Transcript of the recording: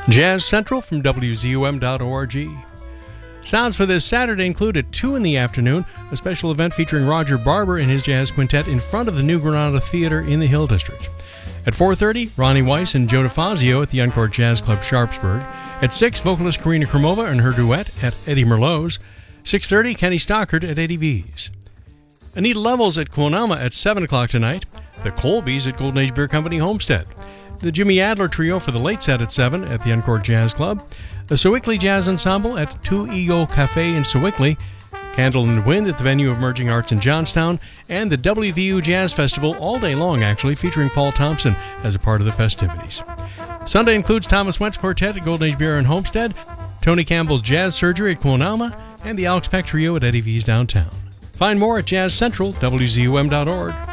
Jazz Central from WZUM.org. Sounds for this Saturday include at 2 in the afternoon, a special event featuring Roger Barber and his jazz quintet in front of the New Granada Theater in the Hill District. At 4:30, Ronnie Weiss and Joe DeFazio at the Encore Jazz Club Sharpsburg. At 6, vocalist Karina Krumova and her duet at Eddie Merlot's. 6:30, Kenny Stockard at Eddie V's. Anita Levels at Quonama at 7 o'clock tonight. The Colbys at Golden Age Beer Company Homestead. The Jimmy Adler Trio for the late set at 7 at the Encore Jazz Club. The Sewickley Jazz Ensemble at 2 Ego Cafe in Sewickley. Candle in the Wind at the venue of Merging Arts in Johnstown. And the WVU Jazz Festival all day long, actually, featuring Paul Thompson as a part of the festivities. Sunday includes Thomas Wentz Quartet at Golden Age Beer in Homestead, Tony Campbell's Jazz Surgery at Quonama, and the Alex Peck Trio at Eddie V's downtown. Find more at Jazz Central, WZUM.org.